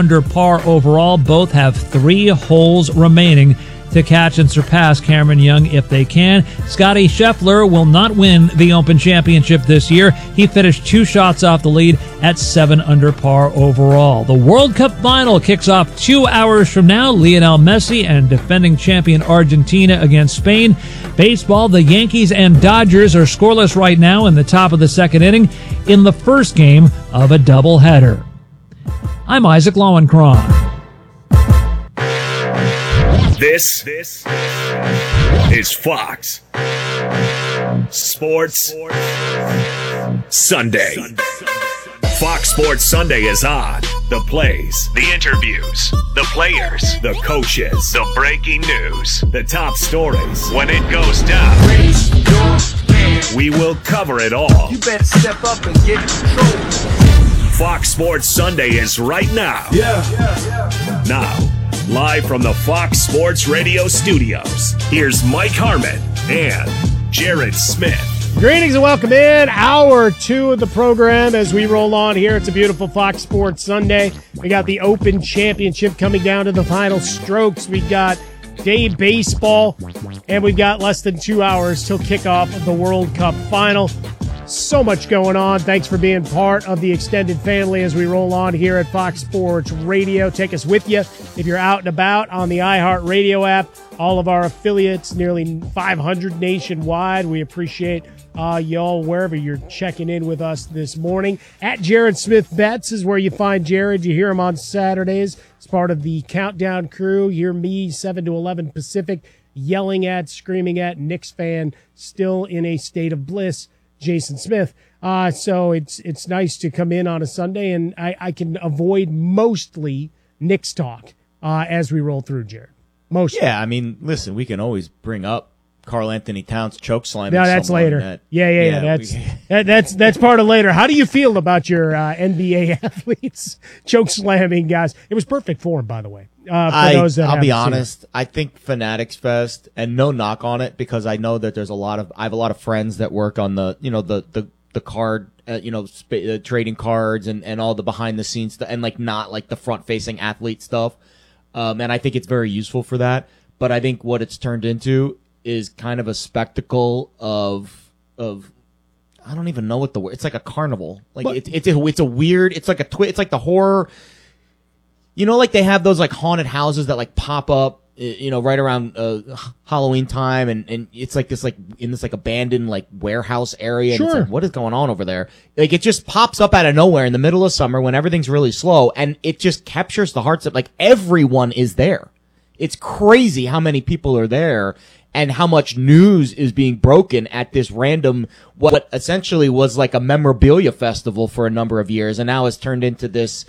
under par overall. Both have 3 holes remaining to catch and surpass Cameron Young if they can. Scottie Scheffler will not win the Open Championship this year. He finished 2 shots off the lead at 7 under par overall. The World Cup final kicks off 2 hours from now. Lionel Messi and defending champion Argentina against Spain. Baseball, the Yankees and Dodgers are scoreless right now in the top of the second inning in the first game of a doubleheader. I'm Isaac Lowenkron. This is Fox Sports Sunday. Fox Sports Sunday is on. The plays, the interviews, the players, the coaches, the breaking news, the top stories. When it goes down, we will cover it all. You better step up and get in control. Fox Sports Sunday is right now. Now, live from the Fox Sports Radio studios, here's Mike Harmon and Jared Smith. Greetings and welcome in. Hour 2 of the program as we roll on here. It's a beautiful Fox Sports Sunday. We got the Open Championship coming down to the final strokes. We got day baseball, and we've got less than 2 hours till kickoff of the World Cup final. So much going on. Thanks for being part of the extended family as we roll on here at Fox Sports Radio. Take us with you if you're out and about on the iHeartRadio app. All of our affiliates, nearly 500 nationwide. We appreciate y'all wherever you're checking in with us this morning. At Jared Smith Betts is where you find Jared. You hear him on Saturdays. It's part of the Countdown crew. You hear me 7 to 11 Pacific yelling at, screaming at Knicks fan, still in a state of bliss, Jason Smith. So it's nice to come in on a Sunday, and I can avoid mostly Knicks talk as we roll through, Jared. Mostly. Yeah, I mean, listen, we can always bring up Karl Anthony Towns choke slamming. No, that's later. That's part of later. How do you feel about your NBA athletes choke slamming guys? It was perfect form, by the way. I'll be honest. I think Fanatics Fest, and no knock on it, because I know that I have a lot of friends that work on the card, trading cards and all the behind the scenes stuff, and not the front facing athlete stuff. And I think it's very useful for that. But I think what it's turned into is kind of a spectacle of I don't even know what the word. It's like a carnival. It's a weird. It's like it's like the horror. They have those haunted houses that pop up, right around Halloween time, and it's this in this abandoned warehouse area. Sure. And it's what is going on over there? It just pops up out of nowhere in the middle of summer when everything's really slow, and it just captures the hearts of everyone is there. It's crazy how many people are there and how much news is being broken at this random, what essentially was a memorabilia festival for a number of years, and now has turned into this.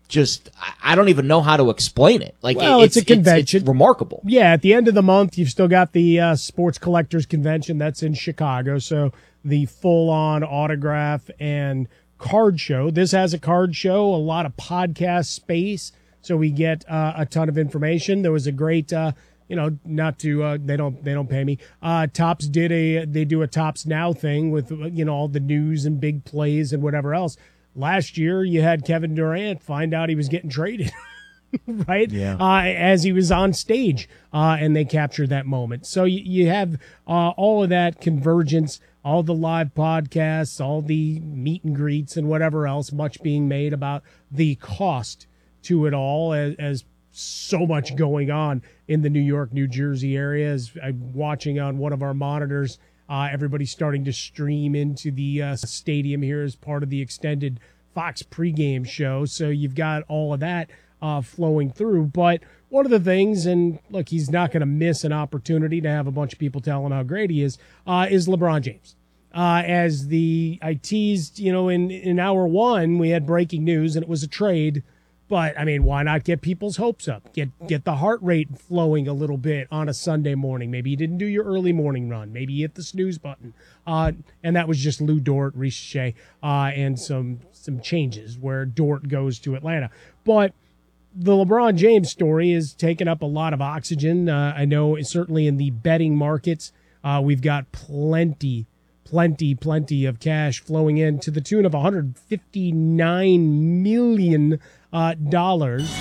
I don't even know how to explain it. It's a convention. It's remarkable. Yeah, at the end of the month, you've still got the Sports Collectors Convention. That's in Chicago. So the full-on autograph and card show. This has a card show, a lot of podcast space. So we get a ton of information. There was a great, not to, they don't pay me. Topps they do a Topps Now thing with, all the news and big plays and whatever else. Last year, you had Kevin Durant find out he was getting traded, right? Yeah. As he was on stage, and they captured that moment. So you have all of that convergence, all the live podcasts, all the meet and greets and whatever else, much being made about the cost to it all as so much going on in the New York, New Jersey area. As I'm watching on one of our monitors, everybody's starting to stream into the stadium here as part of the extended Fox pregame show. So you've got all of that flowing through. But one of the things, and look, he's not going to miss an opportunity to have a bunch of people tell him how great he is LeBron James. As I teased, in hour 1, we had breaking news, and it was a trade. But, why not get people's hopes up? Get the heart rate flowing a little bit on a Sunday morning. Maybe you didn't do your early morning run. Maybe you hit the snooze button. And that was just Lou Dort, Riche, and some changes where Dort goes to Atlanta. But the LeBron James story is taking up a lot of oxygen. I know certainly in the betting markets, we've got plenty of cash flowing in to the tune of $159 million.